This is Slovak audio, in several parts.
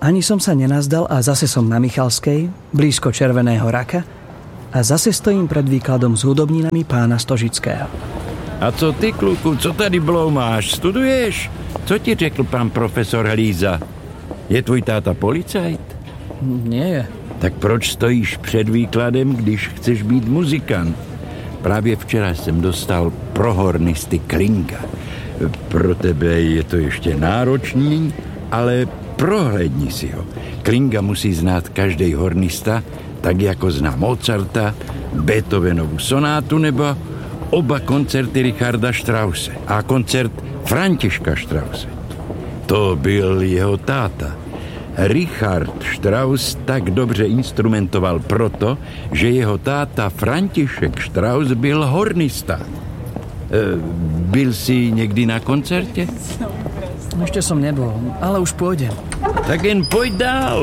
Ani som sa nenazdal a zase som na Michalskej, blízko Červeného raka, a zase stojím pred výkladom s hudobninami pána Stožického. A co ty, kluku, co tady bloumáš? Studuješ? Co ti řekl pan profesor Hlíza? Je tvůj táta policajt? Nie. Tak proč stojíš před výkladem, když chceš být muzikant? Právě včera jsem dostal pro hornisty Klinga. Pro tebe je to ještě náročný, ale prohlédni si ho. Klinga musí znát každý hornista, tak jako zná Mozarta, Beethovenovu sonátu nebo oba koncerty Richarda Strause a koncert Františka Strause. To byl jeho táta. Richard Strauss tak dobře instrumentoval proto, že jeho táta František Strauss byl hornista. Byl jsi někdy na koncertě? Ešte som nebol, ale už pôjdem. Tak jen pojď dál.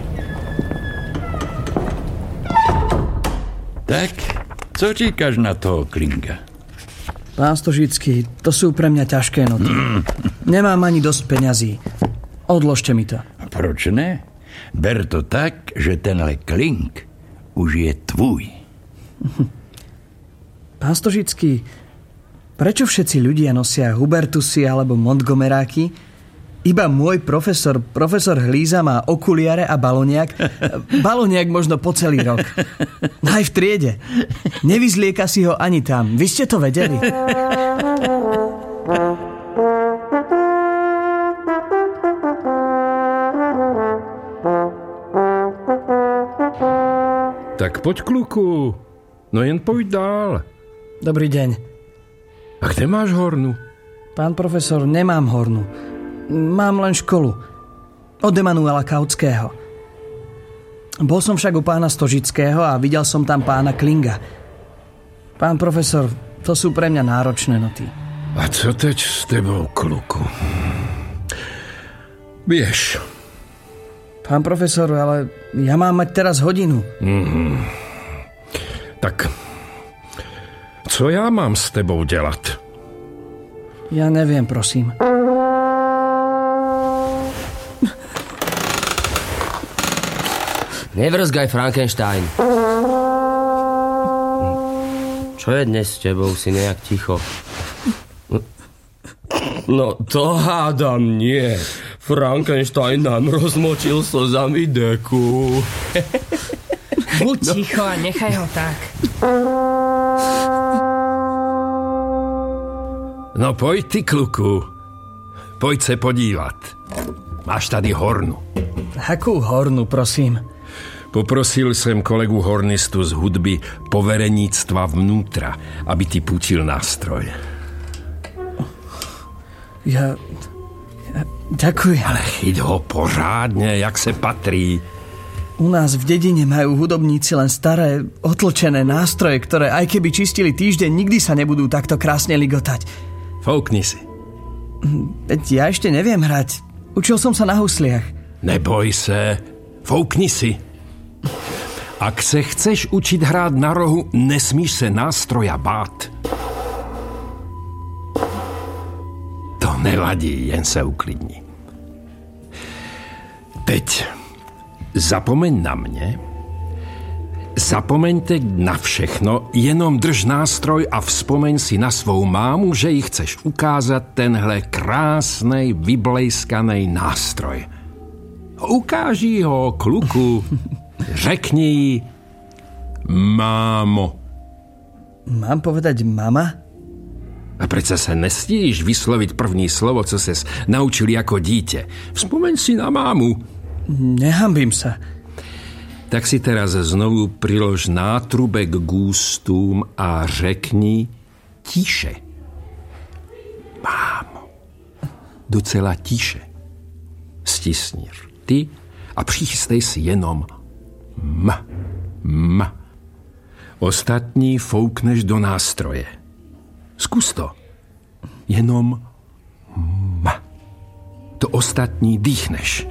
Tak, co říkáš na toho Klinga? Pán Stožický, to sú pre mňa ťažké noty. Nemám ani dosť peňazí. Odložte mi to. A proč ne? Ber to tak, že tenhle Kling už je tvůj. Pán Stožický, prečo všetci ľudia nosia Hubertusy alebo Montgomeráky? Iba môj profesor Hlíza má okuliare a baloniak. Baloniak možno po celý rok. Aj v triede. Nevyzlieka si ho ani tam. Vy ste to vedeli? Tak poď, kluku. No jen pojď dál. Dobrý deň. A kde máš hornu? Pán profesor, nemám hornu. Mám len školu. Od Emanuela Kautského. Bol som však u pána Stožického a videl som tam pána Klinga. Pán profesor, to sú pre mňa náročné noty. A co teď s tebou, kluku? Vieš. Pán profesor, ale ja mám mať teraz hodinu. Tak, co ja mám s tebou dělat? Ja neviem, prosím. Nevrzgaj, Frankenstein. Čo je dnes s tebou, si nejak ticho? No to hádam nie. Frankenstein nám rozmočil slzami deku. Buď ticho a nechaj ho tak. No pojď ty, kluku. Pojď se podívat. Máš tady hornu. Akú hornu, prosím? Poprosil jsem kolegu hornistu z hudby povereníctva vnútra, aby ti půjčil nástroj. Ja ďakujem. Ale chyť ho pořádne, jak se patrí. U nás v dedine majú hudobníci len staré, otlčené nástroje, ktoré aj keby čistili týždeň, nikdy sa nebudú takto krásne ligotať. Foukni si. Veď ja ešte neviem hrať. Učil som sa na husliach. Neboj se, foukni si. Ak se chceš učiť hrát na rohu, nesmíš se nástroja bát. To nevadí, jen se uklidni. Teď zapomeň na mě, zapomeňte na všechno, jenom drž nástroj a vzpomeň si na svou mámu, že jí chceš ukázat tenhle krásnej, vyblejskanej nástroj. Ukáži ho, kluku. Řekni jí mámo. Mám povedať mama? A přece se nestíš vyslovit první slovo, co ses naučil jako dítě. Vzpomeň si na mámu. Nehambím sa. Tak si teraz znovu prilož nátrubek k ústům a řekni tiše. Mámo. Docela tiše. Stisni rty a přichystej si jenom m. Ostatní foukneš do nástroje. Zkus to. Jenom m. To ostatní dýchneš.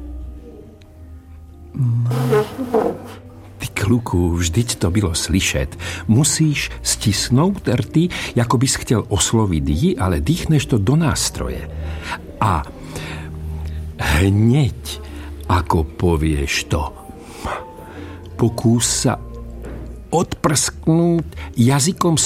Ty, kluku, vždyť to bylo slyšet. Musíš stisnout rty, jako bys chtěl oslovit ji, ale dýchneš to do nástroje. A hněď, Ako povieš to? Pokús sa odprsknúť jazykom z